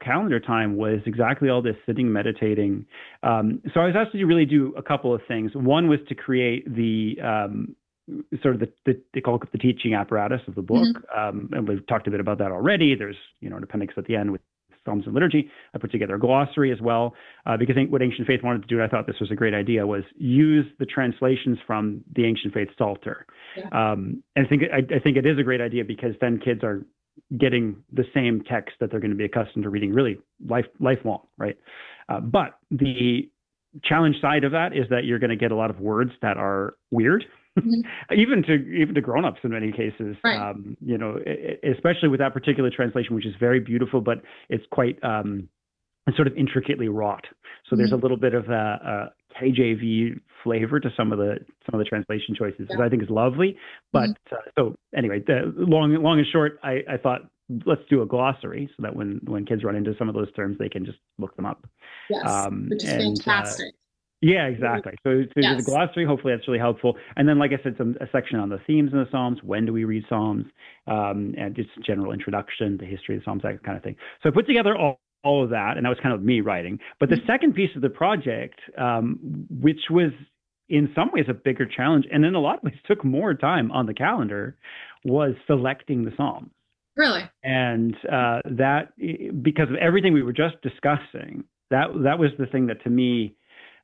calendar time was exactly all this sitting, meditating. So I was asked to really do a couple of things. One was to create the sort of they call it the teaching apparatus of the book. And we've talked a bit about that already. There's, an appendix at the end with Psalms and liturgy. I put together a glossary as well, because I think what Ancient Faith wanted to do, and I thought this was a great idea, was use the translations from the Ancient Faith Psalter. Yeah. And I think it is a great idea because then kids are getting the same text that they're going to be accustomed to reading really lifelong, right? But the challenge side of that is that you're going to get a lot of words that are weird. even to grown-ups in many cases, right. Especially with that particular translation, which is very beautiful, but it's quite sort of intricately wrought. So there's a little bit of a KJV flavor to some of the translation choices, which I think is lovely. But so anyway, the long and short, I thought, let's do a glossary so that when kids run into some of those terms, they can just look them up. Yes, which is fantastic. Yeah, exactly. So the glossary, hopefully that's really helpful. And then, like I said, a section on the themes in the Psalms. When do we read Psalms? And just general introduction, the history of the Psalms, that kind of thing. So I put together all of that, and that was kind of me writing. But the second piece of the project, which was in some ways a bigger challenge, and in a lot of ways took more time on the calendar, was selecting the Psalms. Really? And that, because of everything we were just discussing, that was the thing that to me,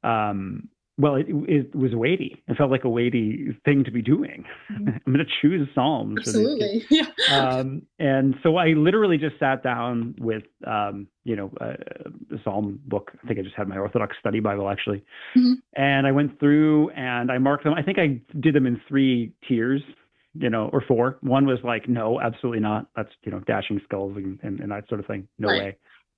it was weighty. It felt like a weighty thing to be doing. I'm going to choose Psalms. Absolutely. Yeah. And so I literally just sat down with, a Psalm book. I think I just had my Orthodox Study Bible, actually. And I went through and I marked them. I think I did them in 3 tiers, or 4. One was like, no, absolutely not. That's, dashing skulls and that sort of thing. No way.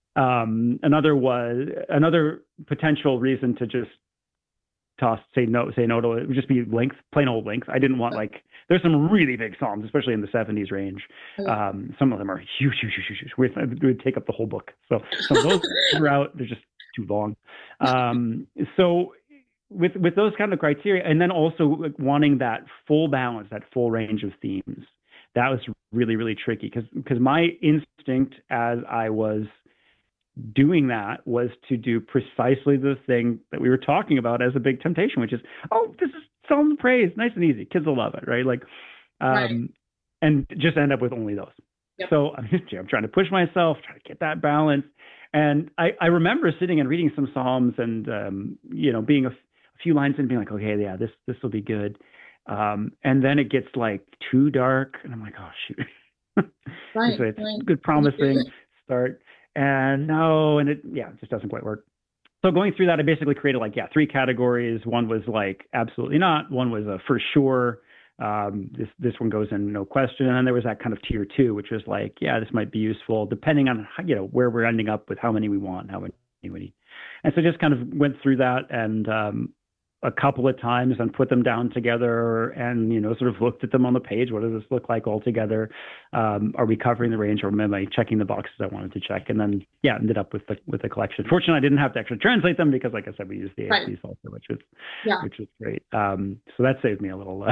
Another potential reason to just say no to it would just be length, plain old length. I didn't want there's some really big Psalms, especially in the 70s range. Some of them are huge. We would take up the whole book. So some of those are out. They're just too long. So with those kind of criteria, and then also wanting that full balance, that full range of themes, that was really, really tricky because my instinct as I was doing that was to do precisely the thing that we were talking about as a big temptation, which is, this is Psalm of praise, nice and easy. Kids will love it, right? And just end up with only those. Yep. So I'm trying to push myself, try to get that balance. And I remember sitting and reading some Psalms and, being a few lines and being like, okay, yeah, this will be good. And then it gets too dark and I'm like, oh, shoot. So it's good, promising start. And no, and it just doesn't quite work. So going through that, I basically created 3 categories. One was absolutely not. One was a for sure. This one goes in, no question. And then there was that kind of tier 2, which was this might be useful depending on how, where we're ending up with how many we want, how many we need. And so just kind of went through that and a couple of times and put them down together and, sort of looked at them on the page. What does this look like all together? Are we covering the range, or am I checking the boxes I wanted to check? And then, ended up with the collection. Fortunately, I didn't have to actually translate them because, like I said, we used the ASCs also, which was great. So that saved me a little.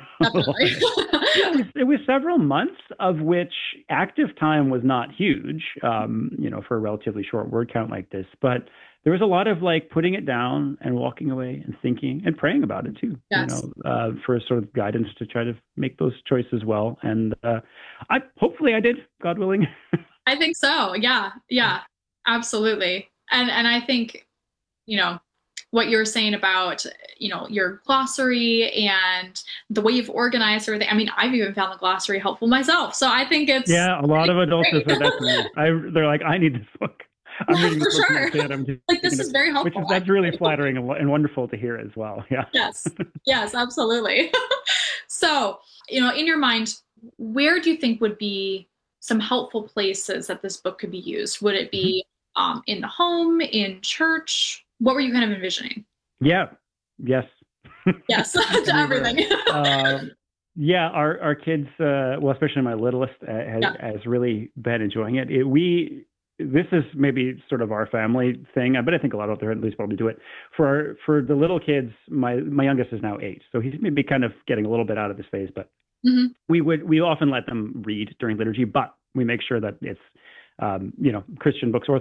It was several months, of which active time was not huge, for a relatively short word count like this, but there was a lot of putting it down and walking away and thinking and praying about it too, for sort of guidance to try to make those choices well. And hopefully I did, God willing. I think so. Yeah, absolutely. And I think, what you were saying about, your glossary and the way you've organized everything. I mean, I've even found the glossary helpful myself. So I think it's a lot of adults have said that to me. They're like, I need this book. I'm reading for sure. This is very helpful. That's really flattering and wonderful to hear as well. Yeah. Yes, absolutely. So, in your mind, where do you think would be some helpful places that this book could be used? Would it be in the home, in church? What were you kind of envisioning? Yeah. Yes. Yes. To everything. Our kids, especially my littlest, has really been enjoying it. This is maybe sort of our family thing, but I think a lot of other at least probably do it. For the little kids, my youngest is now 8, so he's maybe kind of getting a little bit out of this phase. But we often let them read during liturgy, but we make sure that it's Christian books,